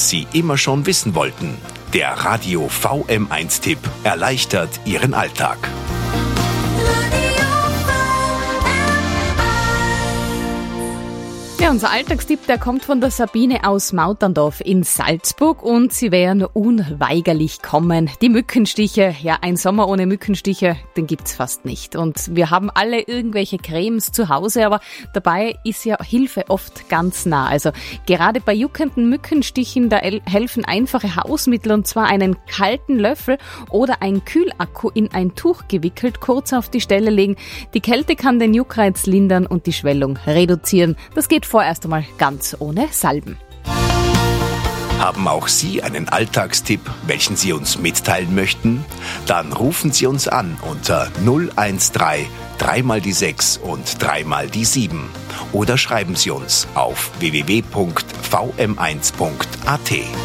was Sie immer schon wissen wollten. Der Radio VM1-Tipp erleichtert Ihren Alltag. Ja, unser Alltagstipp, der kommt von der Sabine aus Mauterndorf in Salzburg und sie werden unweigerlich kommen. Die Mückenstiche, ja, ein Sommer ohne Mückenstiche, den gibt's fast nicht. Und wir haben alle irgendwelche Cremes zu Hause, aber dabei ist ja Hilfe oft ganz nah. Also gerade bei juckenden Mückenstichen, da helfen einfache Hausmittel, und zwar einen kalten Löffel oder ein Kühlakku in ein Tuch gewickelt, kurz auf die Stelle legen. Die Kälte kann den Juckreiz lindern und die Schwellung reduzieren. Das geht vorerst einmal ganz ohne Salben. Haben auch Sie einen Alltagstipp, welchen Sie uns mitteilen möchten? Dann rufen Sie uns an unter 013 3 die 6 und 3 die 7 oder schreiben Sie uns auf www.vm1.at.